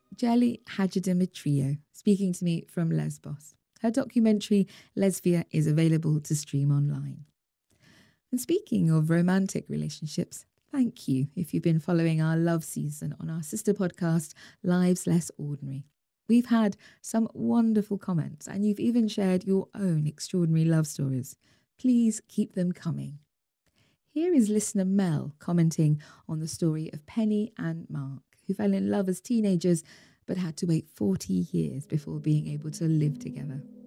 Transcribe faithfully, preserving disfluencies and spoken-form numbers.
Jelly Hadjidimitrio, speaking to me from Lesbos. Her documentary, Lesvia, is available to stream online. And speaking of romantic relationships, thank you if you've been following our love season on our sister podcast, Lives Less Ordinary. We've had some wonderful comments, and you've even shared your own extraordinary love stories. Please keep them coming. Here is listener Mel commenting on the story of Penny and Mark, who fell in love as teenagers but had to wait forty years before being able to live together.